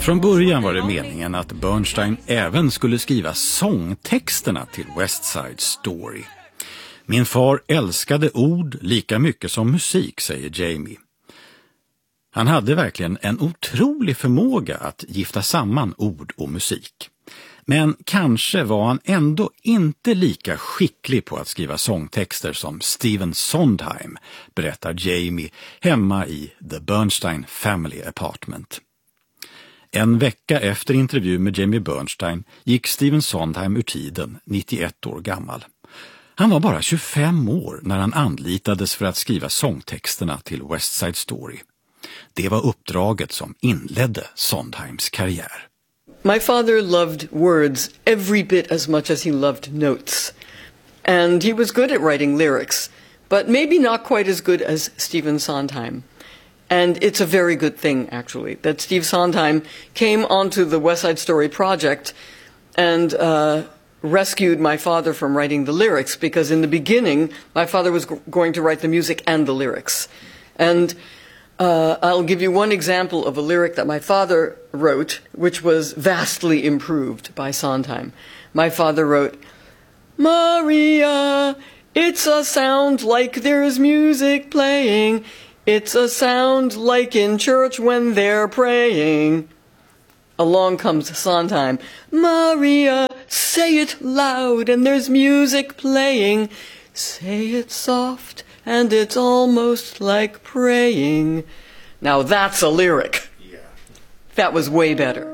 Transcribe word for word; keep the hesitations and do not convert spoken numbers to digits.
Från början var det meningen att Bernstein även skulle skriva sångtexterna till West Side Story. Min far älskade ord lika mycket som musik, säger Jamie. Han hade verkligen en otrolig förmåga att gifta samman ord och musik. Men kanske var han ändå inte lika skicklig på att skriva sångtexter som Stephen Sondheim, berättar Jamie hemma i The Bernstein Family Apartment. En vecka efter intervju med Jamie Bernstein gick Stephen Sondheim ur tiden, nittioett år gammal. Han var bara tjugofem år när han anlitades för att skriva sångtexterna till West Side Story. Det var uppdraget som inledde Sondheims karriär. My father loved words every bit as much as he loved notes. And he was good at writing lyrics, but maybe not quite as good as Stephen Sondheim. And it's a very good thing, actually, that Steve Sondheim came onto the West Side Story project and uh, rescued my father from writing the lyrics, because in the beginning, my father was g- going to write the music and the lyrics. And uh, I'll give you one example of a lyric that my father wrote, which was vastly improved by Sondheim. My father wrote, "Maria, it's a sound like there's music playing. It's a sound like in church when they're praying." Along comes Sondheim. "Maria, say it loud and there's music playing. Say it soft and it's almost like praying." Now that's a lyric. Yeah. That was way better.